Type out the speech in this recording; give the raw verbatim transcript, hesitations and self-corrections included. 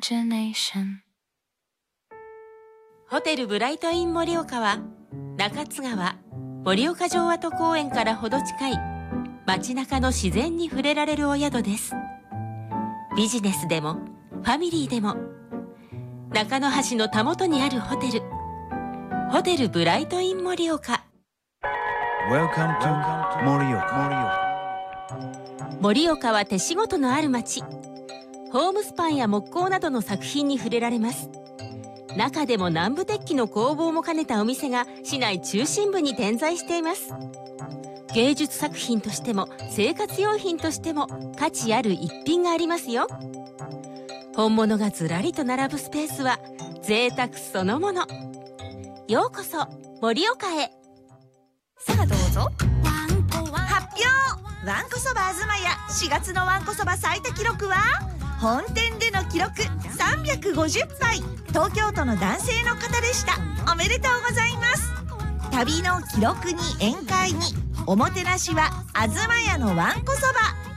imagination。 ホテルブライトイン盛岡は中津川盛岡城跡公園からほど近い街中の自然に触れられるお宿です。ビジネスでもファミリーでも中野橋のたもとにあるホテル、ホテルブライトイン盛岡。 Welcome to 盛岡。 盛岡は手仕事のある町。ホームスパンや木工などの作品に触れられます。中でも南部鉄器の工房も兼ねたお店が市内中心部に点在しています。芸術作品としても生活用品としても価値ある一品がありますよ。本物がずらりと並ぶスペースは贅沢そのもの。ようこそ盛岡へ。 さあどうぞ。発表。わんこそばあずまやしがつのわんこそば最多記録は本店での記録さんびゃくごじゅっぱい、東京都の男性の方でした。おめでとうございます。旅の記録に宴会におもてなしはあずまやのわんこそば。